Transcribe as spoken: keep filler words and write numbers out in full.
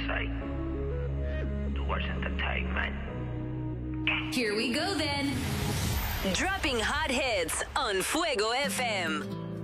side towards entertainment. Here we go then. Dropping hot hits on Fuego F M.